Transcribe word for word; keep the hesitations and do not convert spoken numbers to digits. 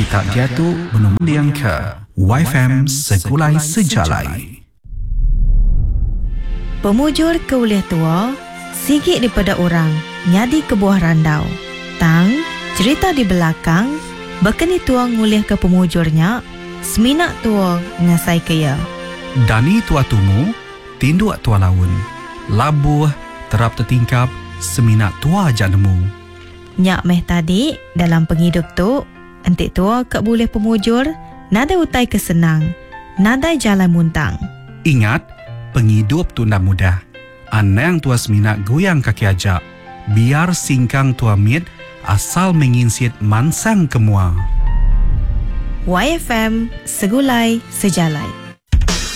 tak jatuh menumbang ke Y F M Segulai Sejalai. Pemujur ke uliah tua, sikit daripada orang, nyadi ke buah randau. Tang, cerita di belakang, bekeni tua nguliah ke pemujurnya, seminak tua ngasai kaya. Dani tua tumu, tinduak tua laun. Labuh, terap tertingkap, seminak tua janemu. Nyak meh tadi, dalam penghidup tu, entik tua kak boleh pemujur, nada utai kesenang, nada jalan muntang. Ingat, penghidup tu nak mudah. Anang tua seminak goyang kaki ajak. Biar singkang tua mit, asal menginsit mansang kemua. Y F M Segulai Sejalai.